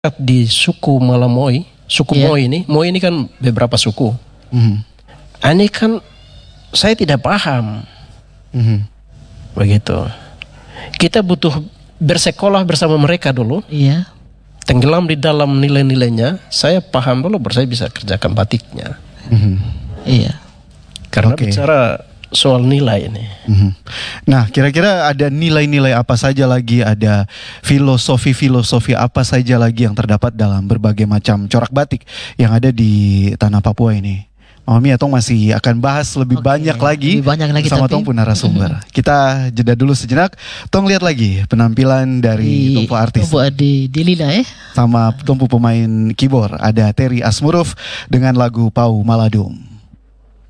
di suku Malamoy, suku Moi ini kan beberapa suku. Ini kan saya tidak paham. Begitu. Kita butuh bersekolah bersama mereka dulu. Iya. Tenggelam di dalam nilai-nilainya. Saya paham dulu baru saya bisa kerjakan batiknya. Iya. Karena bicara soal nilai ini. Nah, kira-kira ada nilai-nilai apa saja lagi, ada filosofi-filosofi apa saja lagi yang terdapat dalam berbagai macam corak batik yang ada di tanah Papua ini? Mama Mia, Tong masih akan bahas lebih banyak lagi sama Tong pun narasumber. Kita jeda dulu sejenak. Tong lihat lagi penampilan dari Tompu artis. Tompu di Lila sama Tompu pemain keyboard. Ada Terry Asmuruf dengan lagu Pau Maladum.